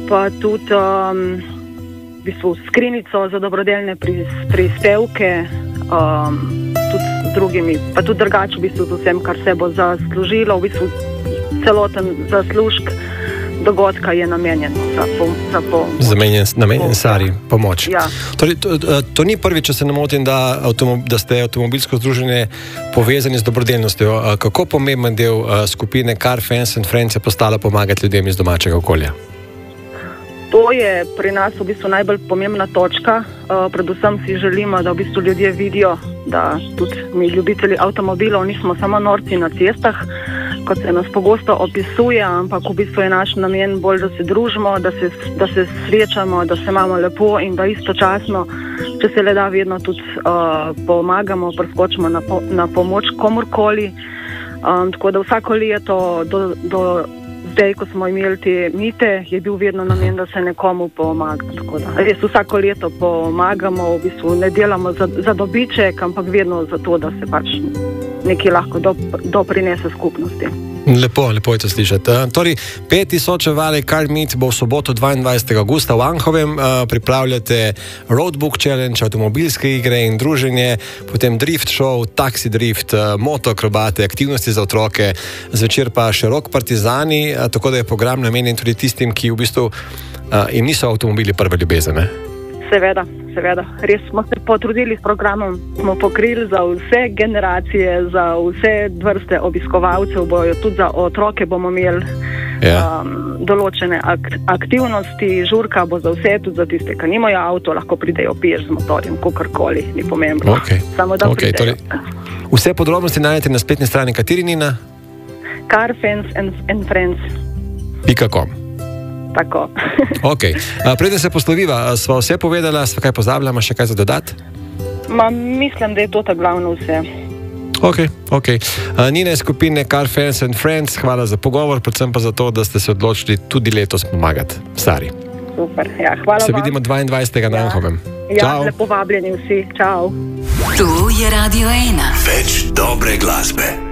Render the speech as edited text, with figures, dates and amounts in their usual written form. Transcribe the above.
pa tudi v bistvu skrinjico za dobrodelne prispevke, tudi z drugimi, pa tudi drugače v bistvu z vsem, kar se bo zaslužilo, v bistvu celoten zaslužek dogodka je namenjen za namenjen Sari pomoč. Ja. Torej, to ni prvič, če se ne motim, da ste avtomobilsko združenje povezani z dobrodelnostjo. Kako pomemben del skupine Car Fans and Friends je postala pomagati ljudem iz domačega okolja? To je pri nas v bistvu najbolj pomembna točka. Predvsem si želimo, da v bistvu ljudje vidijo, da tudi mi ljubitelji avtomobilov nismo samo norci na cestah, kot se nas pogosto opisuje, ampak v bistvu je naš namen bolj, da se družimo, da se srečamo, da se imamo lepo in da istočasno, če se le da, vedno tudi pomagamo, priskočimo na pomoč komorkoli. Tako da vsako leto do zdaj, ko smo imeli te mite, je bil vedno namen, da se nekomu pomaga. Tako da res vsako leto pomagamo, v bistvu ne delamo za dobiček, ampak vedno za to, da se pač nekaj lahko doprinese skupnosti. Lepo je to slišati. Torej, 5. Sočevale Car Meet bo v soboto 22. augusta v Anhovem. Pripravljate Roadbook Challenge, avtomobilske igre in druženje, potem drift show, taxi drift, motoakrobate, aktivnosti za otroke, zvečer pa še rock partizani, tako da je program namenjen tudi tistim, ki v bistvu jim niso avtomobili prve ljubezene. Seveda. Res smo se potrudili s programom, smo pokrili za vse generacije, za vse vrste obiskovalcev, tudi za otroke bomo imeli določene aktivnosti, žurka bo za vse, tudi za tiste, ki nimajo avto, lahko pridejo peš z motorjem, kakorkoli, ni pomembno. Samo da pridejo. Torej, vse podrobnosti najdete na spletni strani, kateri, Nina? carfansandfriends.com. Tako. Preden se posloviva, sva vse povedala, sva kaj pozabljama, še kaj za dodati? Mislim, da je to ta glavno vse. Ok. Nina iz skupine Car Fans and Friends, hvala za pogovor, predvsem pa za to, da ste se odločili tudi letos pomagati Sari. Super, hvala se vam. Vidimo 22. na Anhovem. Lepo vabljeni vsi, čau. Tu je Radio 1. Več dobre glasbe.